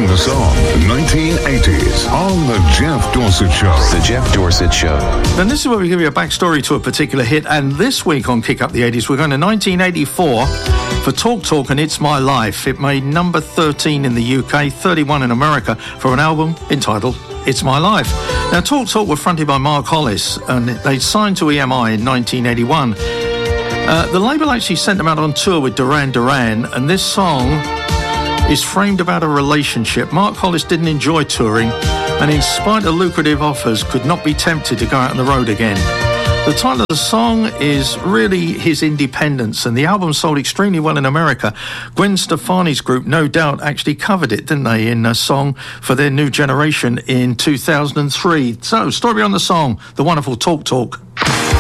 Sing the Song, 1980s, on The Jeff Dorsett Show. The Jeff Dorsett Show. And this is where we give you a backstory to a particular hit. And this week on Kick Up the 80s, we're going to 1984 for Talk Talk and It's My Life. It made number 13 in the UK, 31 in America, for an album entitled It's My Life. Now, Talk Talk were fronted by Mark Hollis, and they signed to EMI in 1981. The label actually sent them out on tour with Duran Duran, and this song is framed about a relationship. Mark Hollis didn't enjoy touring, and in spite of lucrative offers, could not be tempted to go out on the road again. The title of the song is really his independence, and the album sold extremely well in America. Gwen Stefani's group, No Doubt, actually covered it, didn't they, in a song for their new generation in 2003. So, story on the song, the wonderful Talk Talk.